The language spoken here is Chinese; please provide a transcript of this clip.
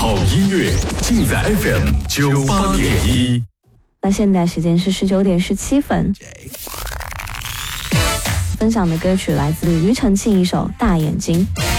好音乐尽在 FM 98.1。 那现在时间是19:17。分享的歌曲来自庾澄庆一首《大眼睛》。